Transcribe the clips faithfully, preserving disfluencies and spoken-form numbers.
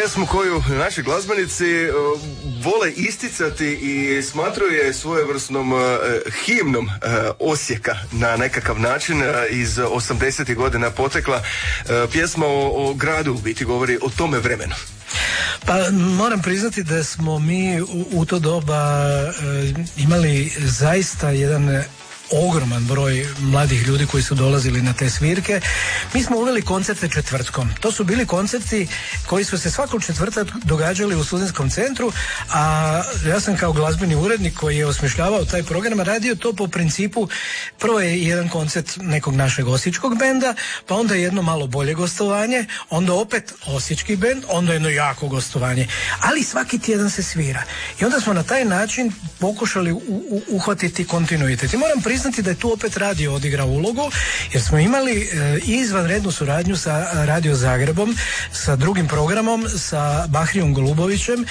pjesmu koju naši glazbenici uh, vole isticati i smatraju je svojevrsnom uh, himnom uh, Osijeka na nekakav način, uh, iz osamdesetih godina potekla. Uh, pjesma o, o gradu, u biti govori o tome vremenu. Pa moram priznati da smo mi u, u to doba e, imali zaista jedan ogroman broj mladih ljudi koji su dolazili na te svirke. Mi smo uveli koncerte četvrtkom. To su bili koncerti koji su se svakog četvrtka događali u studentskom centru, a ja sam kao glazbeni urednik koji je osmišljavao taj program radio to po principu, prvo je jedan koncert nekog našeg osječkog benda, pa onda jedno malo bolje gostovanje, onda opet osječki bend, onda jedno jako gostovanje. Ali svaki tjedan se svira. I onda smo na taj način pokušali u, u, uhvatiti kontinuitet. I moram priznati da je tu opet radio odigrao ulogu, jer smo imali e, izvanrednu suradnju sa Radio Zagrebom, sa drugim programom, sa Bahrijom Golubovićem,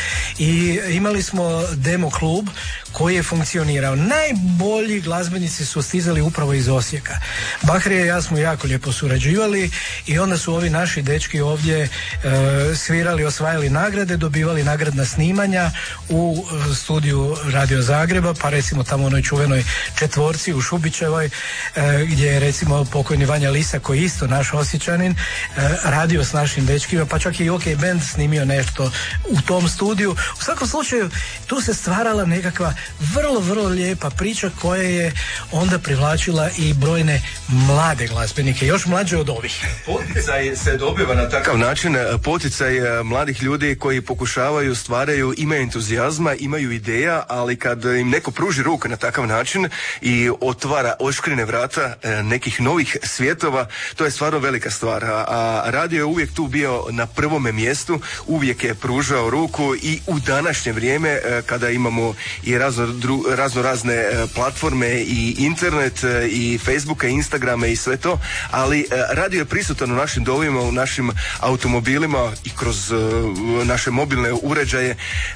i imali smo demo klub koji je funkcionirao. Najbolji glazbenici su stizali upravo iz Osijeka. Bahrija i ja smo jako lijepo surađivali i onda su ovi naši dečki ovdje e, svirali, osvajali nagrade, dobivali nagradna snimanja u e, studiju Radio Zagreba, pa recimo tamo u onoj čuvenoj četvorci u Šubićevoj, e, gdje je recimo pokojni Vanja Lisa, koji je isto naš Osječanin, e, radio s našim dečkima, pa čak i OK Band snimio nešto u tom studiju. U svakom slučaju tu se stvarala nekakva vrlo, vrlo lijepa priča koja je onda privlačila i brojne mlade glazbenike, još mlađe od ovih. Poticaj se dobiva na takav način, poticaj mladih ljudi koji pokušavaju, stvaraju, imaju entuzijazma, imaju ideja, ali kad im neko pruži ruku na takav način i otvara, oškrine vrata nekih novih svjetova, to je stvarno velika stvar. A radio je uvijek tu bio na prvome mjestu, uvijek je pružao ruku i u današnje vrijeme kada imamo i razno, dru, razno razne platforme i internet i Facebooka, Instagrama i sve to, ali radio je prisutan u našim dovima, u našim automobilima i kroz naše mobilne uređaje.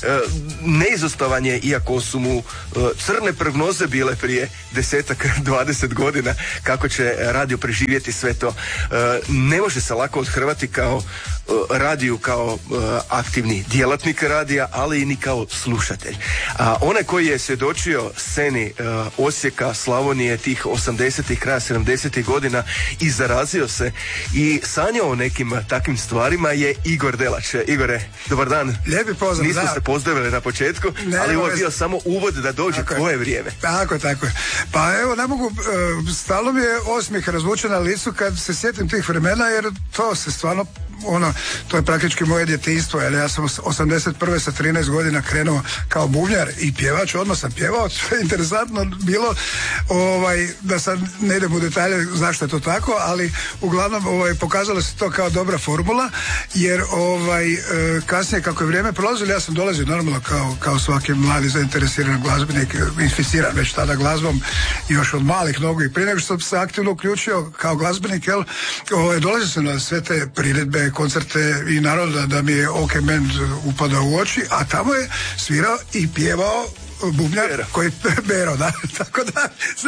Neizostavan je, iako su mu crne prognoze bile prije desetak, dvadeset godina kako će radio preživjeti sve to. Ne može se lako othrvati kao radiju, kao aktivni djelatnik radija, ali i ni kao slušatelj. A onaj koji je svjedočio sceni Osijeka, Slavonije, tih osamdesetih, kraja sedamdesetih godina i zarazio se i sanjao o nekim takvim stvarima je Igor Delač. Igore, dobar dan. Lijepi pozdrav. Nismo se pozdravili na početku, ne, ali ovo je bio samo uvod da dođe tako tvoje je. Vrijeme. Tako je, tako je. Pa evo, ne mogu, stalno mi je osmijeh razvučen na licu kad se sjetim tih vremena, jer to se stvarno, ono, to je praktički moje djetinjstvo, jer ja sam osamdeset prve sa trinaest godina krenuo kao bubnjar i pjevač, odmah sam pjevao, što je interesantno bilo, ovaj, da sad ne idem u detalje zašto je to tako, ali uglavnom ovaj, pokazalo se to kao dobra formula, jer ovaj, kasnije kako je vrijeme prolazilo, ja sam dolazio normalno kao, kao svaki mladi zainteresiran glazbenik, inficiran već tada glazbom, još od malih nogu i prije nego što sam se aktivno uključio kao glazbenik, jel, ovaj, dolazio sam na sve te priredbe, koncerte i naravno da, da mi je OK Band upadao u oči, a tamo je svirao i pjevao bubnjar Bero. koji Bero, da, tako da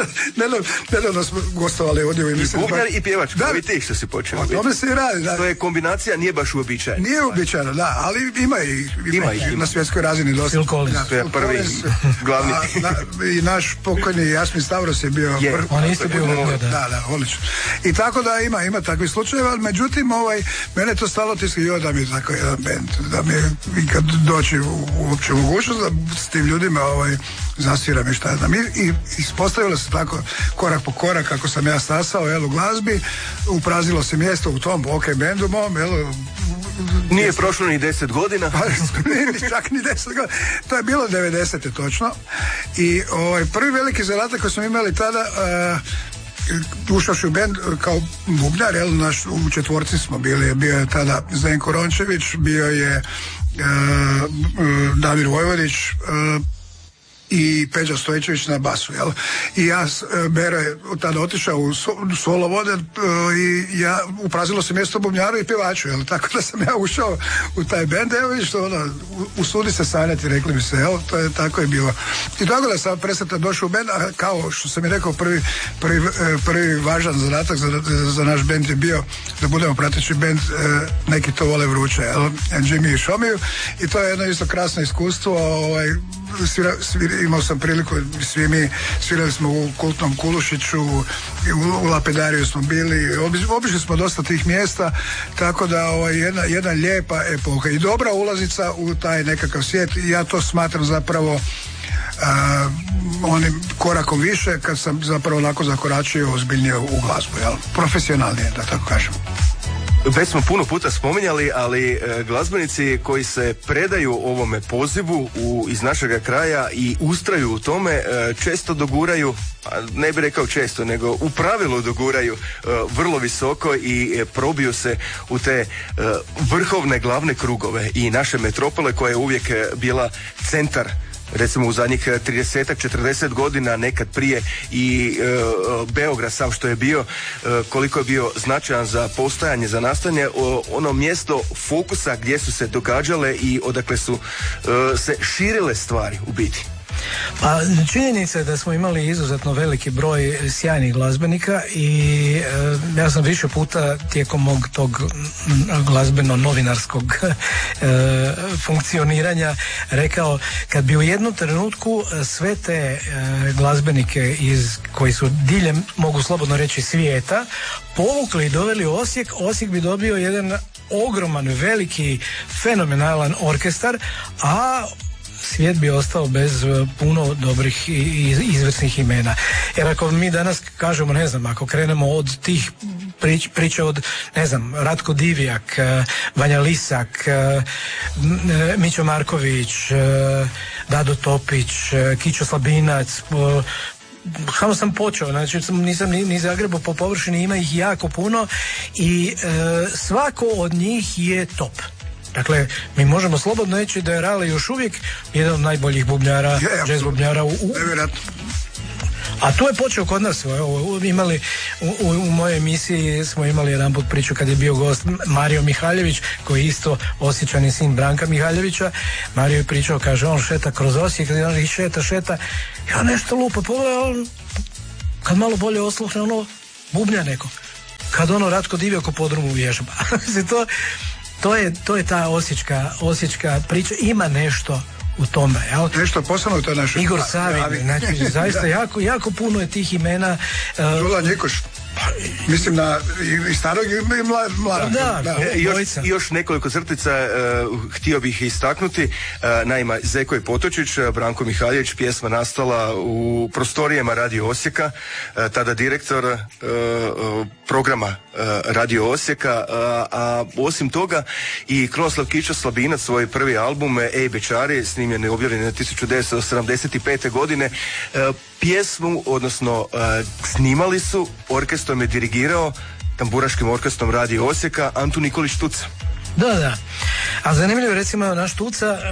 nedavno smo gostovali ovdje u emisiji. I bubnjar i pjevač, da, i ti što si počeo. O tome se i radi, da. To je kombinacija, nije baš uobičajena. Nije uobičajena, da, ali ima i ima, ima, ima. na svjetskoj razini dosta. Phil Collins. To je prvi, glavni. A, na, i naš pokojni Jasmin Stavros je bio je, prvi. On je isto bio da, da, da, odlično. I tako da ima, ima takvih slučajeva, ali međutim, ovaj, mene to stalo tiski, joj, da mi je tako jedan band, da mi je kad doći u, uopće mogućnost da s tim ljudima ovaj, zasviram i šta znam. I, i ispostavilo se tako korak po korak kako sam ja stasao, jel, u glazbi, uprazilo se mjesto u tom OK Bandu mom, jel, nije prošlo ni deset godina. Pa, ni čak ni deset godina. To je bilo devedesete točno. I ovaj, prvi veliki zadatak koji smo imali tada, uh, ušavši u band kao bubnjar, jel, naš, u četvorci smo bili, bio je tada Zdenko Rončević, bio je uh, uh, Damir Vojvodić, uh, i Peđa Stojčević na basu, jel? I ja, Bero je tada otišao u solo vode i ja, uprazilo se mjesto bubnjaru i pjevaču, jel? Tako da sam ja ušao u taj bend, evo vidiš što ono, usudi se sanjati, rekli mi se, evo, to je, tako je bilo. I tako da sam presretan došao u bend, a kao što sam mi rekao, prvi, prvi, prvi važan zadatak za, za naš bend je bio da budemo prateći bend, neki to vole vruće, jel? Jimmy i Šomiju, i to je jedno isto krasno iskustvo, ovaj, svira, svira, imao sam priliku, svi mi svirali smo u kultnom Kulušiću, u, u Lapedariju smo bili, obi, obišli smo dosta tih mjesta, tako da ovaj, jedna, jedna lijepa epoha i dobra ulazica u taj nekakav svijet, i ja to smatram zapravo Uh, onim korakom više kad sam zapravo onako zakoračio ozbiljnije u glazbu, jel? Profesionalnije, da tako kažem. Već smo puno puta spominjali, ali e, glazbenici koji se predaju ovome pozivu u, iz našega kraja i ustraju u tome, e, često doguraju, ne bih rekao često, nego u pravilu doguraju e, vrlo visoko i e, probiju se u te e, vrhovne glavne krugove i naše metropole koja je uvijek bila centar, recimo u zadnjih trideset četrdeset godina, nekad prije i e, Beograd sam što je bio, e, koliko je bio značajan za postojanje, za nastajanje, o, ono mjesto fokusa gdje su se događale i odakle su e, se širile stvari u biti. Pa činjenica je da smo imali izuzetno veliki broj sjajnih glazbenika i e, ja sam više puta tijekom mog tog glazbeno-novinarskog e, funkcioniranja rekao, kad bi u jednom trenutku sve te e, glazbenike iz, koji su diljem, mogu slobodno reći, svijeta, povukli i doveli u Osijek, Osijek bi dobio jedan ogroman, veliki, fenomenalan orkestar, a svijet bi ostao bez puno dobrih i izvrsnih imena. Jer ako mi danas kažemo, ne znam, ako krenemo od tih prič, priča od, ne znam, Ratko Divjak, Vanja Lisak, Mićo Marković, Dado Topić, Kićo Slabinac, samo sam počeo, znači nisam ni, ni zagrebao po površini, ima ih jako puno i e, svako od njih je top. Dakle, mi možemo slobodno reći da je Rale još uvijek jedan od najboljih bubnjara, jazz bubnjara u, u... A tu je počeo kod nas, evo, imali u, u, u mojoj emisiji smo imali jedan put priču kad je bio gost Mario Mihaljević, koji je isto Osječani sin Branka Mihaljevića. Mario je pričao, kaže, on šeta kroz Osijek, i šeta, šeta, ja nešto lupa, pogledaj, on, kad malo bolje osluhne, ono, bubnja neko. Kad ono Ratko Divjak u podrumu vježba. to To je, to je ta osječka, osječka priča, ima nešto u tome, jel? Nešto posebno u toj našoj... Igor Savin, znači zaista jako, jako puno je tih imena. Đula uh, Njikoš. Mislim na i starog i mladog. Da, da. E, još, još nekoliko crtica uh, htio bih istaknuti. Uh, naime, Zeko i Potočić, Branko Mihaljević, pjesma nastala u prostorijama Radio Osijeka, uh, tada direktor uh, uh, programa uh, Radio Osijeka, uh, a osim toga i Krunoslav Kićo Slabinac, svoj prvi album Ej Bečari, snimljen i objavljen tisuću devetsto sedamdeset pete godine, uh, pjesmu, odnosno uh, snimali su, orkestrom je dirigirao, tamburaškim orkestrom Radio Osijeka, Antun Nikolić Tuca. Da, da. A zanimljivo je recimo naš Tuca, e,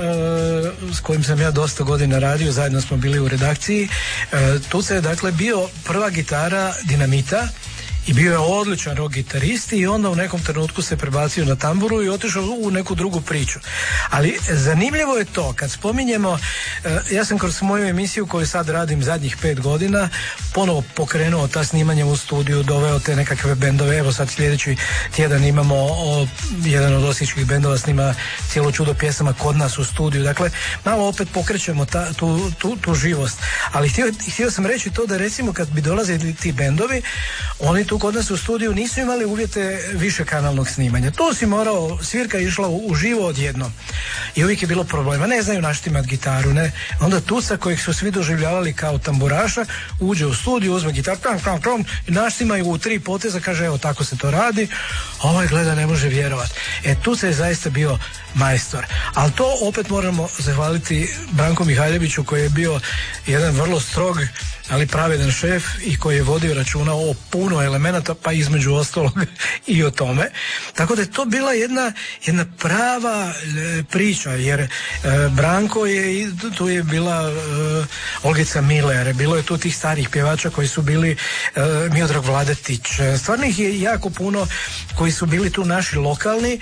s kojim sam ja dosta godina radio, zajedno smo bili u redakciji. E, Tuca je dakle bio prva gitara Dinamita i bio je odličan rock gitarist i onda u nekom trenutku se prebacio na tamburu i otišao u neku drugu priču. Ali zanimljivo je to, kad spominjemo, ja sam kroz moju emisiju koju sad radim zadnjih pet godina ponovo pokrenuo ta snimanja u studiju, doveo te nekakve bendove, evo sad sljedeći tjedan imamo o, jedan od osječkih bendova snima cijelo čudo pjesama kod nas u studiju, dakle malo opet pokrećemo ta, tu, tu, tu živost. Ali htio, htio sam reći to da recimo kad bi dolazili ti bendovi, oni tu kod nas u studiju nisu imali uvjete više kanalnog snimanja. To si morao, svirka je išla u, u živo odjednom. I uvijek je bilo problema. Ne znaju naštimat gitaru, ne. Onda Tuca, kojeg su svi doživljavali kao tamburaša, uđe u studiju, uzme gitaru, tam, tam, tam, i naštimaju u tri poteza, kaže evo tako se to radi. Ovaj gleda, ne može vjerovati. E, Tuca je zaista bio majstor. Ali to opet moramo zahvaliti Branku Mihaljeviću, koji je bio jedan vrlo strog ali pravedan šef i koji je vodio računa o puno elemenata, pa između ostalog i o tome. Tako da je to bila jedna, jedna prava e, priča, jer e, Branko je, tu je bila e, Olgica Miller, bilo je tu tih starih pjevača koji su bili e, Miodrag Vladetić, stvarno ih je jako puno koji su bili tu naši lokalni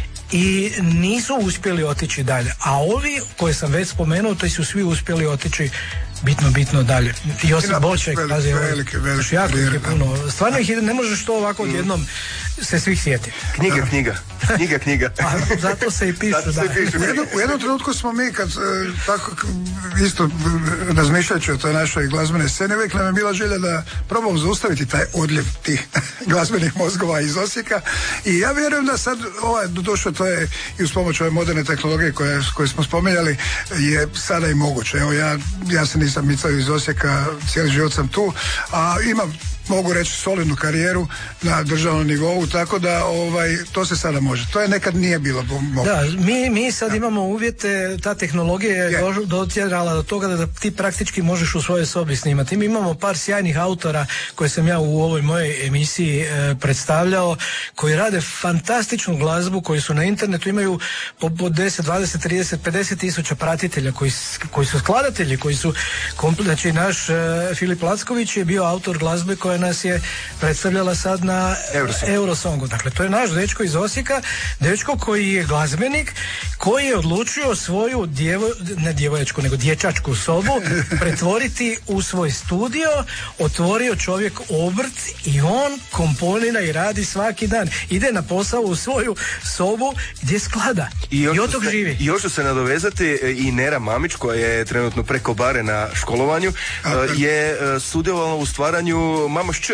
i nisu uspjeli otići dalje. A ovi koje sam već spomenuo, to su svi uspjeli otići bitno, bitno dalje. Josip Boček, velike, velike, velike, jako velike, je puno. Stvarno ih ne možeš to ovako odjednom se svih sjeti. Knjiga, da. knjiga. Knjiga, knjiga. A zato se i pišu, da. Se pišu. U, jednom, u jednom trenutku smo mi, kad tako isto razmišljajući o toj našoj glazbenoj sceni, uvijek nam je bila želja da probamo zaustaviti taj odljev tih glazbenih mozgova iz Osijeka. I ja vjerujem da sad, ovaj, došlo to je i uz pomoć ove moderne tehnologije koje, koje smo spominjali, je sada i moguće. Evo, ja, ja se nisam micao iz Osijeka, cijeli život sam tu, a imam, mogu reći, solidnu karijeru na državnom nivou, tako da ovaj, to se sada može. To je nekad nije bilo moguće. Da, mi, mi sad da. imamo uvjete, ta tehnologija je yeah. dotjerala do toga da, da ti praktički možeš u svojoj sobi snimati. Mi imamo par sjajnih autora koje sam ja u ovoj mojoj emisiji e, predstavljao, koji rade fantastičnu glazbu, koji su na internetu, imaju po, po deset, dvadeset, trideset, pedeset tisuća pratitelja, koji, koji su skladatelji, koji su kompl- znači naš e, Filip Lacković je bio autor glazbe koja nas je predstavljala sad na Eurosong. Eurosongu. Dakle, to je naš dečko iz Osijeka, dečko koji je glazbenik, koji je odlučio svoju djevo, ne djevojačku, nego dječačku sobu pretvoriti u svoj studio, otvorio čovjek obrt i on komponira i radi svaki dan. Ide na posao u svoju sobu gdje sklada. I, I od tog živi. I još ću se nadovezati, i Nera Mamić, koja je trenutno preko bare na školovanju, A, je sudjelovala u stvaranju Mama Šč.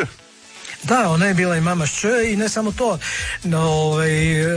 Da, ona je bila i Mama Šč i ne samo to, no, ovaj,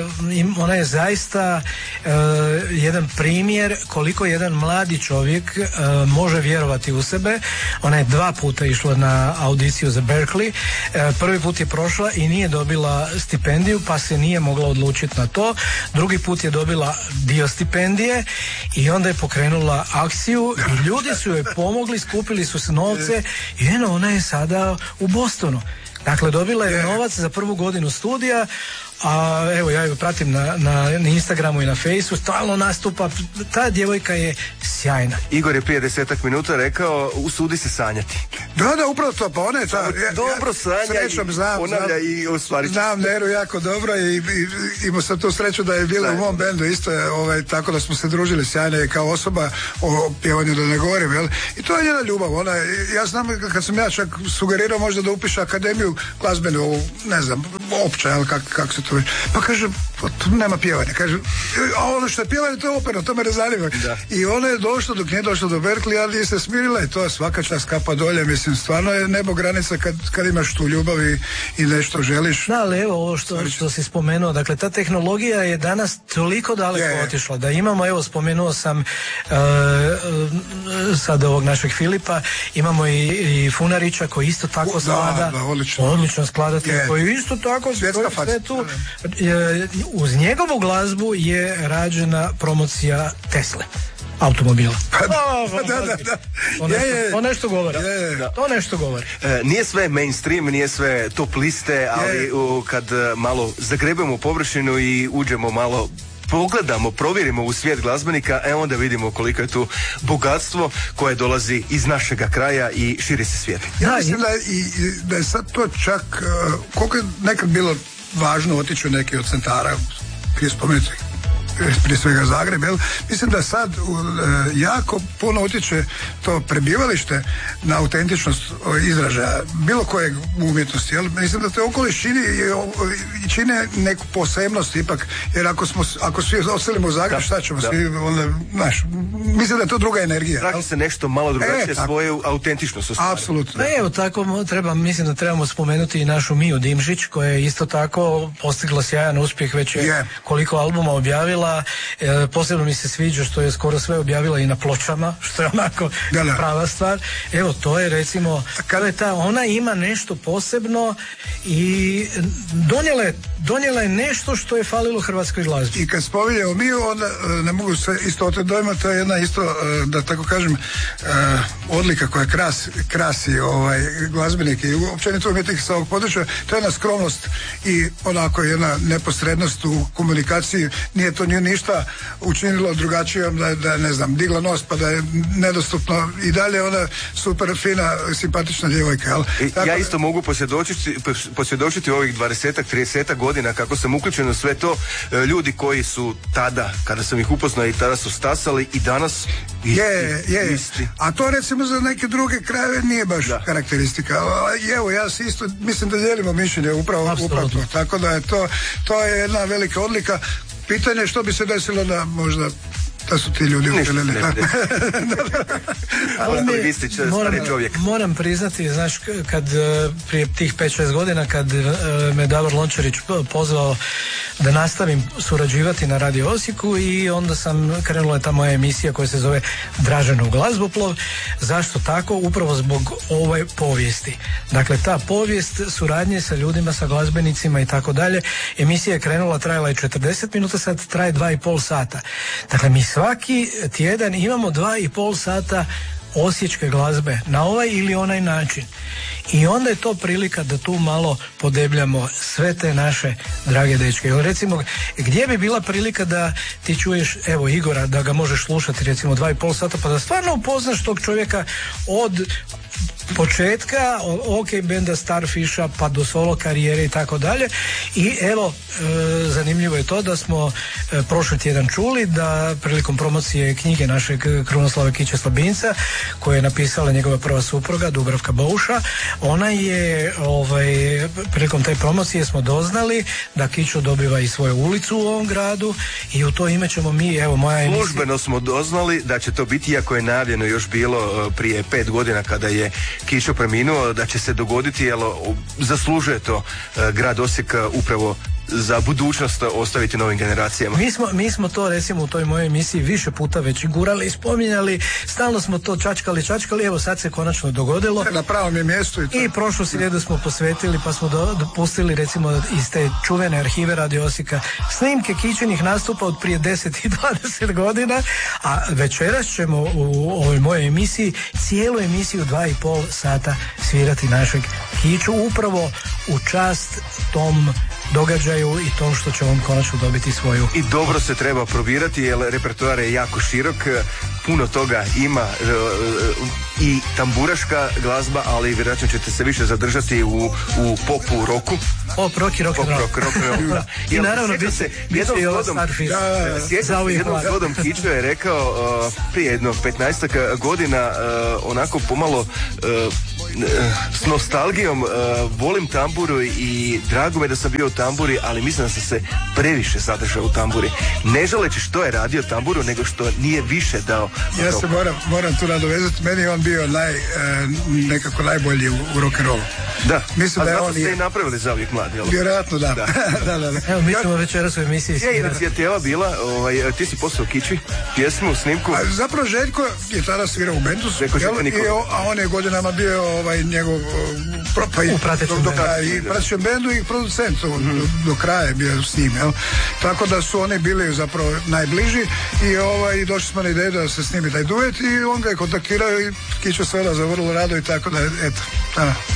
ona je zaista uh, jedan primjer koliko jedan mladi čovjek uh, može vjerovati u sebe. Ona je dva puta išla na audiciju za Berkeley, uh, prvi put je prošla i nije dobila stipendiju, pa se nije mogla odlučiti na to. Drugi put je dobila dio stipendije i onda je pokrenula akciju i ljudi su joj pomogli, skupili su se novce i eno, ona je sada u Bostonu. Dakle, dobila je novac za prvu godinu studija, a evo ja ju pratim na, na Instagramu i na Fejsu, stalno nastupa, ta djevojka je sjajna. Igor je prije desetak minuta rekao, usudi se sanjati. Da, da, upravo to, pa ona je ta, ja, dobro ja, sanja srećom, i znam, ponavlja znam, i ostvari. Znam Neru jako dobro i, i, i imao sam tu sreću da je bila u mom bendu isto, je, ovaj, tako da smo se družili, sjajna je kao osoba, o pjevanju da ne govorim, jel? I to je njena ljubav, ona, ja znam kad sam ja čak sugerirao možda da upiše akademiju glazbenu, ne znam, opća, jel, kako kak se to već, pa kaže, tu nema pjevanja, kaže, a ono što je pjevanje, to je operno, to me ne zanima. I ona je došla, dok nije došla do Berkeley, ali se smirila i to je svaka čast, kapa dolje, mislim, stvarno je nebo granica kad, kad imaš tu ljubav i, i nešto želiš. Da, ali evo ovo što, što si spomenuo, dakle ta tehnologija je danas toliko daleko je. otišla da imamo, evo spomenuo sam uh, uh, sad ovog našeg Filipa, imamo i, i Funarića koji isto tako sklada, da, odlično, odlično skladatelj koji isto tako sve tu, uz njegovu glazbu je rađena promocija Tesle automobila. Pa, da, da, da, da. To, nešto, je, je. to nešto govori. Je. To nešto govori. E, nije sve mainstream, nije sve top liste, ali u, kad malo zagrebemo površinu i uđemo malo, pogledamo, provjerimo u svijet glazbenika, e onda vidimo koliko je tu bogatstvo koje dolazi iz našega kraja i širi se svijet. Ja da, mislim da je, i, da je sad to čak, uh, koliko je nekad bilo važno otići u neki od centara, prije spomenutih, prije svega Zagreb, jel? Mislim da sad e, jako puno utječe to prebivalište na autentičnost izražaja bilo kojeg umjetnosti, jel? Mislim da te okoliš čini, čine neku posebnost ipak, jer ako smo, ako svi oselimo u Zagreb, šta ćemo da. svi, onda, znaš, mislim da je to druga energija. Traži se nešto malo drugačije, e, svoju autentičnost. Apsolutno. Pa evo, tako treba, mislim da trebamo spomenuti i našu Miju Dimžić, koja je isto tako postigla sjajan uspjeh, već je yeah. koliko albuma objavila objavila, e, posebno mi se sviđa što je skoro sve objavila i na pločama, što je onako da, da. prava stvar. Evo, to je recimo, kada je ta, ona ima nešto posebno i donijela je, donijela je nešto što je falilo hrvatskoj glazbi. I kad spominjamo mi, onda ne mogu se isto od dojma, to je jedna isto, da tako kažem, odlika koja krasi, krasi ovaj, glazbenike i općenito umjetnike sa ovog područja, to je jedna skromnost i onako jedna neposrednost u komunikaciji. Nije to nju ništa učinilo drugačijom, da, da ne znam, digla nos pa da je nedostupno i dalje ona super fina, simpatična djevojka. Jel? Tako, ja isto mogu posvjedočiti, posvjedočiti ovih dvadesetak, tridesetak godina kako sam uključen u sve to, ljudi koji su tada, kada sam ih upoznao i tada su stasali i danas isti, je, je. isti. A to recimo za neke druge krajeve nije baš da. karakteristika. I evo, ja se isto, mislim da dijelimo mišljenje upravo upravo. Tako da je to, to je jedna velika odlika. Pitanje je što bi se desilo da možda da su ti ljudi učinili. Ali mi, moram, moram priznati, znaš, kad prije tih pet šest godina kad me Davor Lončarić pozvao da nastavim surađivati na Radio Osijeku i onda sam, krenula je ta moja emisija koja se zove Draženov glazboplov. Zašto tako? Upravo zbog ove povijesti. Dakle, ta povijest suradnje sa ljudima, sa glazbenicima i tako dalje. Emisija je krenula, trajala je četrdeset minuta, sad traje dva i pol sata. Dakle, mi svaki tjedan imamo dva i pol sata osječke glazbe na ovaj ili onaj način. I onda je to prilika da tu malo podebljamo sve te naše drage dečke. Ili recimo, gdje bi bila prilika da ti čuješ, evo, Igora, da ga možeš slušati recimo dva i pol sata, pa da stvarno upoznaš tog čovjeka od početka OK benda Starfisha pa do solo karijere i tako dalje. I evo, e, zanimljivo je to da smo e, prošli tjedan čuli da prilikom promocije knjige našeg Krunoslava Kiće Slabinca, koje je napisala njegova prva supruga Dubravka Bouša, ona je ovaj, prilikom te promocije smo doznali da Kićo dobiva i svoju ulicu u ovom gradu i u to ime ćemo mi, evo, moja emisija... Službeno smo doznali da će to biti, iako je najavljeno još bilo prije pet godina kada je Kićo preminuo, da će se dogoditi, jer zaslužuje to grad Osijek upravo za budućnost ostaviti novim generacijama. Mi smo, mi smo to recimo u toj mojoj emisiji više puta već gurali i spominjali, stalno smo to čačkali, čačkali, evo sad se konačno dogodilo. Na pravom je mjestu i to. I prošlu srijedu smo posvetili pa smo do, dopustili recimo iz te čuvene arhive Radio Osijeka snimke Kićinih nastupa od prije deset i dvadeset godina, a večeras ćemo u ovoj mojoj emisiji cijelu emisiju dva i pol sata svirati našeg Kiću upravo u čast tom događaju i tom što će on konačno dobiti svoju. I dobro se treba probirati jer repertoar je jako širok, puno toga ima i tamburaška glazba, ali vjerojatno ćete se više zadržati u, u popu, roku. Pop, rock i rock and roll. Rock, rock, rock, rock. I naravno bit se jednom zgodom, jednom zgodom Kićo je rekao uh, prije jednog petnaestak godina uh, onako pomalo uh, s nostalgijom, uh, volim tamburu i drago me da sam bio u tamburi, ali mislim da sam se previše zadržao u tamburi. Ne želeći što je radio tamburu, nego što nije više dao. Ja se moram, moram tu nadovezati, meni je on bio naj, uh, nekako najbolji u, u rock'n'rollu. Da, mislim a da zato on ste je... i napravili za uvijek mladi, jel? Vjerojatno da. Da. da, da, da. Evo, mi ćemo večeras u emisiji svirati. Je inicijativa bila, ovaj, ti si poslao Kići pjesmu, snimku. A zapravo Željko je tada svirao u bendu, a on je godinama bio ovaj, njegov pro, pa, u pratećem do, do, bendu. I pratećem bendu i producent mm-hmm. do, do kraja je bio s njim, jel? Tako da su oni bili zapravo najbliži i ovaj, došli smo na ideju da se snimi taj duet i on ga je kontaktirao i Kićo Svela za vrlo rado i tako da, eto, da.